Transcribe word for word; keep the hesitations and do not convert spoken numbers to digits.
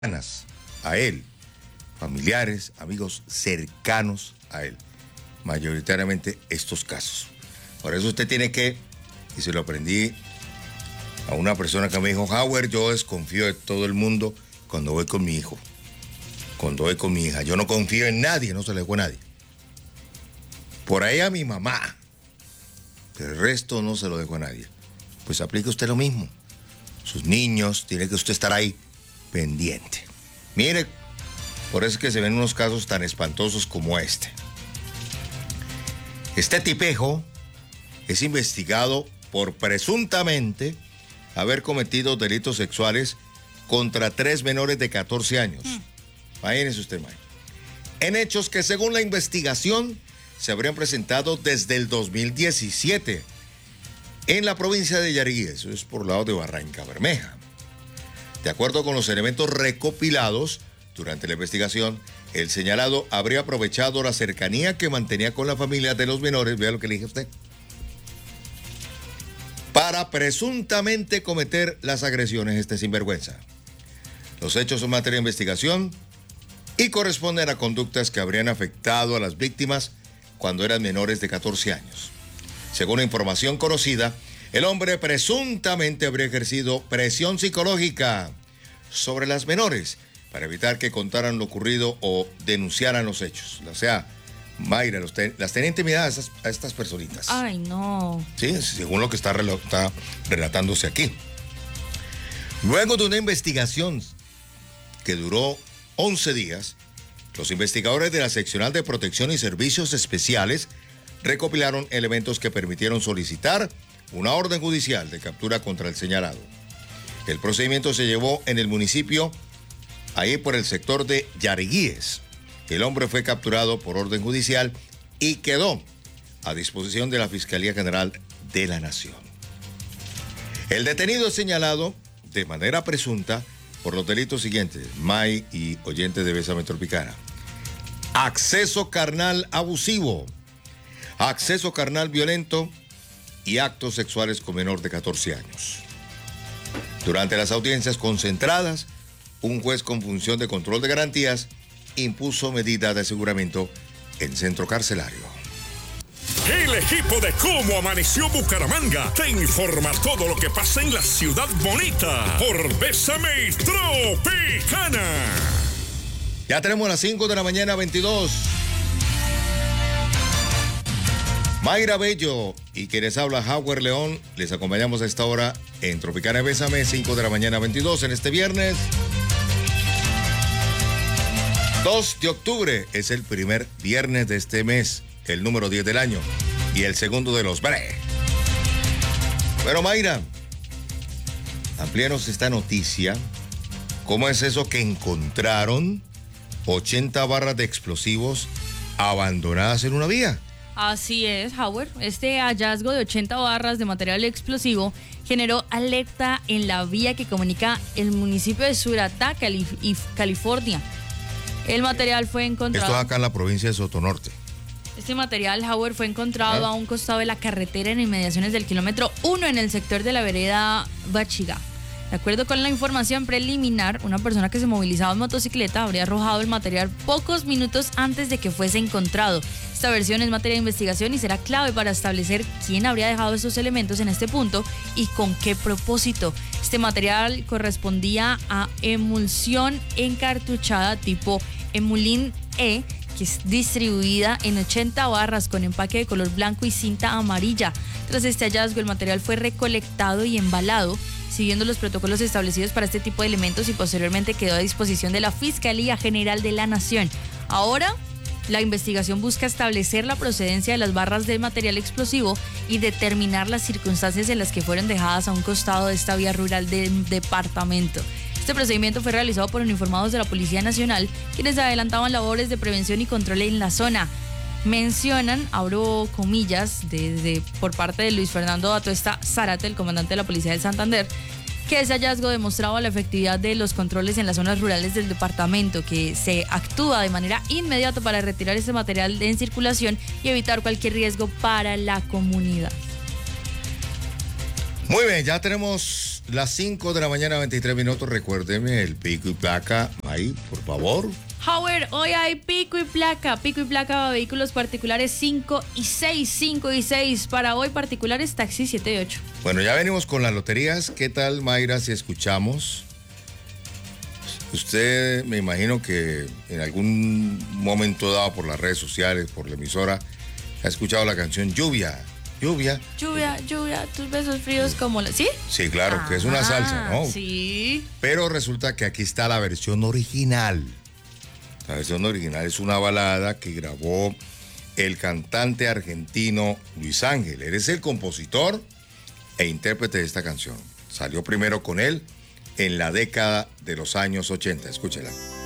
a él, familiares, amigos cercanos a él, mayoritariamente estos casos. Por eso usted tiene que, y se lo aprendí a una persona que me dijo, Howard, yo desconfío de todo el mundo cuando voy con mi hijo, cuando voy con mi hija. Yo no confío en nadie, no se le dejo a nadie. Por ahí a mi mamá, el resto no se lo dejo a nadie. Pues aplique usted lo mismo. Sus niños, tiene que usted estar ahí pendiente. Mire, por eso es que se ven unos casos tan espantosos como este. Este tipejo es investigado por presuntamente haber cometido delitos sexuales contra tres menores de catorce años. Mm. Imagínese usted, May. En hechos que según la investigación se habrían presentado desde el dos mil diecisiete en la provincia de Yaraguí, eso es por el lado de Barranca Bermeja. De acuerdo con los elementos recopilados durante la investigación, el señalado habría aprovechado la cercanía que mantenía con la familia de los menores, vea lo que le dije a usted, para presuntamente cometer las agresiones este sinvergüenza. Los hechos son materia de investigación y corresponden a conductas que habrían afectado a las víctimas cuando eran menores de catorce años. Según la información conocida, el hombre presuntamente habría ejercido presión psicológica sobre las menores para evitar que contaran lo ocurrido o denunciaran los hechos. O sea, Mayra, los ten, las tenía intimidad a estas, a estas personitas. Ay, no. Sí, según lo que está, está relatándose aquí. Luego de una investigación que duró once días, los investigadores de la Seccional de Protección y Servicios Especiales recopilaron elementos que permitieron solicitar una orden judicial de captura contra el señalado. El procedimiento se llevó en el municipio, ahí por el sector de Yariguíes. El hombre fue capturado por orden judicial y quedó a disposición de la Fiscalía General de la Nación. El detenido es señalado de manera presunta por los delitos siguientes, May y oyentes de Bésame Tropicana: acceso carnal abusivo, acceso carnal violento y actos sexuales con menor de catorce años. Durante las audiencias concentradas, un juez con función de control de garantías impuso medida de aseguramiento en centro carcelario. El equipo de Cómo Amaneció Bucaramanga te informa todo lo que pasa en la ciudad bonita por Bésame Tropicana. Ya tenemos las cinco de la mañana, veintidós. Mayra Bello y quienes habla Howard León, les acompañamos a esta hora en Tropicana Bésame, cinco de la mañana, veintidós, en este viernes dos de octubre. Es el primer viernes de este mes, el número diez del año y el segundo de los bre. Bueno, Mayra, amplíanos esta noticia. ¿Cómo es eso que encontraron ochenta barras de explosivos abandonadas en una vía? Así es, Howard. Este hallazgo de ochenta barras de material explosivo generó alerta en la vía que comunica el municipio de Suratá, Calif- California. El material fue encontrado... Esto es acá en la provincia de Sotonorte. Este material, Howard, fue encontrado ¿Ah? a un costado de la carretera en inmediaciones del kilómetro uno en el sector de la vereda Bachigá. De acuerdo con la información preliminar, una persona que se movilizaba en motocicleta habría arrojado el material pocos minutos antes de que fuese encontrado. Esta versión es materia de investigación y será clave para establecer quién habría dejado estos elementos en este punto y con qué propósito. Este material correspondía a emulsión encartuchada tipo Emulin E, que es distribuida en ochenta barras con empaque de color blanco y cinta amarilla. Tras este hallazgo, el material fue recolectado y embalado, siguiendo los protocolos establecidos para este tipo de elementos, y posteriormente quedó a disposición de la Fiscalía General de la Nación. Ahora, la investigación busca establecer la procedencia de las barras de material explosivo y determinar las circunstancias en las que fueron dejadas a un costado de esta vía rural del departamento. Este procedimiento fue realizado por uniformados de la Policía Nacional, quienes adelantaban labores de prevención y control en la zona. Mencionan, abro comillas, desde por parte de Luis Fernando Atuesta Zárate, el comandante de la Policía del Santander, que ese hallazgo demostraba la efectividad de los controles en las zonas rurales del departamento, que se actúa de manera inmediata para retirar este material en circulación y evitar cualquier riesgo para la comunidad. Muy bien, ya tenemos las cinco de la mañana, veintitrés minutos. Recuérdeme el pico y placa ahí, por favor. Howard, hoy hay pico y placa. Pico y placa para vehículos particulares cinco y seis. cinco y seis. Para hoy, particulares taxi siete y ocho. Bueno, ya venimos con las loterías. ¿Qué tal, Mayra, si escuchamos? Usted, me imagino que en algún momento dado por las redes sociales, por la emisora, ha escuchado la canción Lluvia. Lluvia. Lluvia, lluvia, tus besos fríos como la... ¿Sí? Sí, claro, que es una salsa, ¿no? Sí. Pero resulta que aquí está la versión original. La versión original es una balada que grabó el cantante argentino Luis Ángel. Él es el compositor e intérprete de esta canción. Salió primero con él en la década de los años ochenta. Escúchela.